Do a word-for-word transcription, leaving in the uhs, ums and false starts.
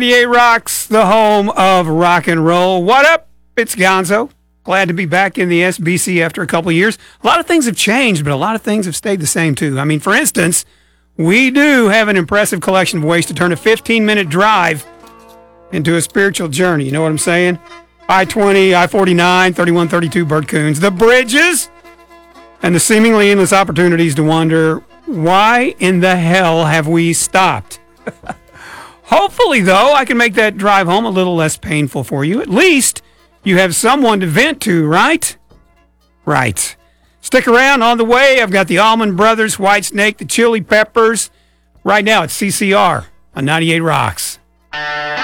ninety-eight Rocks, the home of rock and roll. What up? It's Gonzo. Glad to be back in the S B C after a couple of years. A lot of things have changed, but a lot of things have stayed the same, too. I mean, for instance, we do have an impressive collection of ways to turn a fifteen-minute drive into a spiritual journey. You know what I'm saying? I twenty, I forty-nine, thirty-one thirty-two, Bert Coons, the bridges, and the seemingly endless opportunities to wonder, why in the hell have we stopped? Hopefully, though, I can make that drive home a little less painful for you. At least you have someone to vent to, right? Right. Stick around. On the way, I've got the Allman Brothers, White Snake, the Chili Peppers. Right now, it's C C R on ninety-eight Rocks.